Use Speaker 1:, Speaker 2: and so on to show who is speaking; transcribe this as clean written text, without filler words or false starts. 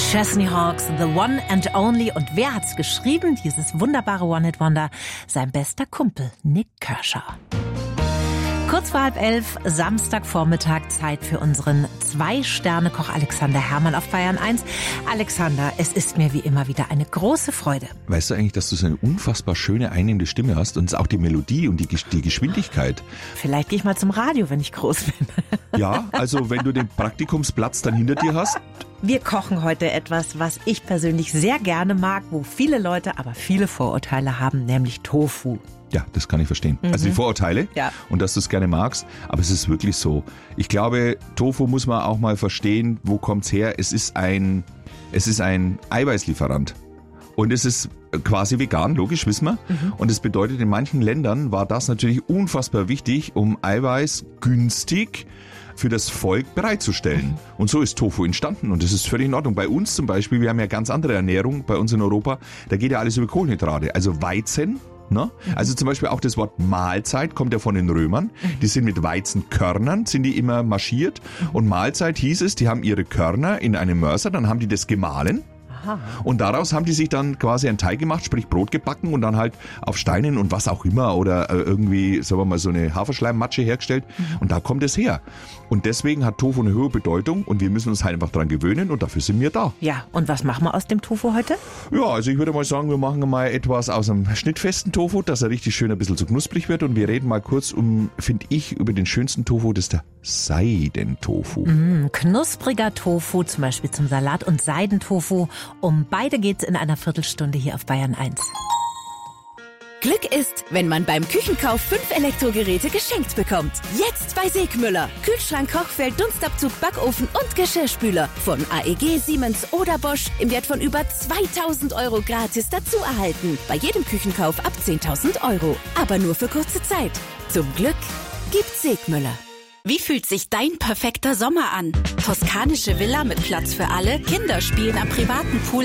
Speaker 1: Chesney Hawkes, The One and Only. Und wer hat's geschrieben? Dieses wunderbare One-Hit-Wonder. Sein bester Kumpel, Nik Kershaw. Kurz vor 10:30, Samstagvormittag, Zeit für unseren 2-Sterne-Koch Alexander Herrmann auf Bayern 1. Alexander, es ist mir wie immer wieder eine große Freude.
Speaker 2: Weißt du eigentlich, dass du so eine unfassbar schöne, einnehmende Stimme hast und auch die Melodie und die Geschwindigkeit?
Speaker 1: Vielleicht gehe ich mal zum Radio, wenn ich groß bin.
Speaker 2: Ja, also wenn du den Praktikumsplatz dann hinter dir hast.
Speaker 1: Wir kochen heute etwas, was ich persönlich sehr gerne mag, wo viele Leute aber viele Vorurteile haben, nämlich Tofu.
Speaker 2: Ja, das kann ich verstehen. Also die Vorurteile und dass du es gerne magst, aber es ist wirklich so. Ich glaube, Tofu muss man auch mal verstehen, wo kommt's her? Es ist ein Eiweißlieferant. Und es ist quasi vegan, logisch, wissen wir. Und das bedeutet, in manchen Ländern war das natürlich unfassbar wichtig, um Eiweiß günstig für das Volk bereitzustellen. Und so ist Tofu entstanden und das ist völlig in Ordnung. Bei uns zum Beispiel, wir haben ja ganz andere Ernährung bei uns in Europa, da geht ja alles über Kohlenhydrate. Also Weizen, ne? Also zum Beispiel auch das Wort Mahlzeit kommt ja von den Römern. Die sind mit Weizenkörnern, sind die immer marschiert. Und Mahlzeit hieß es, die haben ihre Körner in einem Mörser, dann haben die das gemahlen. Und daraus haben die sich dann quasi einen Teig gemacht, sprich Brot gebacken und dann halt auf Steinen und was auch immer oder irgendwie, sagen wir mal, so eine Haferschleimmatsche hergestellt. Und da kommt es her. Und deswegen hat Tofu eine hohe Bedeutung und wir müssen uns halt einfach dran gewöhnen und dafür sind wir da.
Speaker 1: Ja, und was machen wir aus dem Tofu heute?
Speaker 2: Ja, also ich würde mal sagen, wir machen mal etwas aus einem schnittfesten Tofu, dass er richtig schön ein bisschen so knusprig wird und wir reden mal kurz finde ich, über den schönsten Tofu, das ist der Seidentofu.
Speaker 1: Knuspriger Tofu, zum Beispiel zum Salat und Seidentofu. Um beide geht's in einer Viertelstunde hier auf Bayern 1.
Speaker 3: Glück ist, wenn man beim Küchenkauf 5 Elektrogeräte geschenkt bekommt. Jetzt bei Segmüller. Kühlschrank, Kochfeld, Dunstabzug, Backofen und Geschirrspüler. Von AEG, Siemens oder Bosch im Wert von über 2.000 € gratis dazu erhalten. Bei jedem Küchenkauf ab 10.000 €. Aber nur für kurze Zeit. Zum Glück gibt's Segmüller.
Speaker 4: Wie fühlt sich dein perfekter Sommer an? Toskanische Villa mit Platz für alle, Kinder spielen am privaten Pool